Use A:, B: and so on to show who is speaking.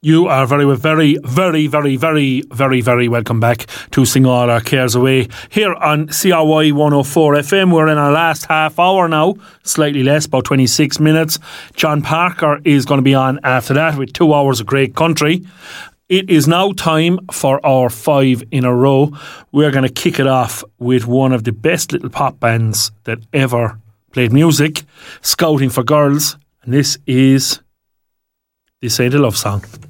A: You are very, very, very, very, very, very, very welcome back to Sing All Our Cares Away here on CRY 104 FM. We're in our last half hour now, slightly less, about 26 minutes. John Parker is going to be on after that with 2 hours of great country. It is now time for our 5 in a row. We're going to kick it off with one of the best little pop bands that ever played music, Scouting for Girls. And this Ain't a Love Song.